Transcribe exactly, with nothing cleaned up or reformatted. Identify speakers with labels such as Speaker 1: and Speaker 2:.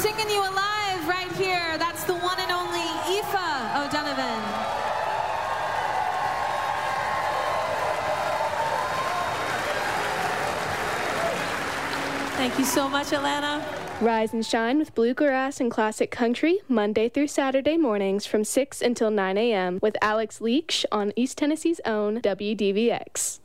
Speaker 1: singing you alive right here. That's the one and only Aoife O'Donovan. Thank you so much, Alana.
Speaker 2: Rise and shine with bluegrass and classic country, Monday through Saturday mornings from six until nine a.m. with Alex Leach on East Tennessee's own W D V X.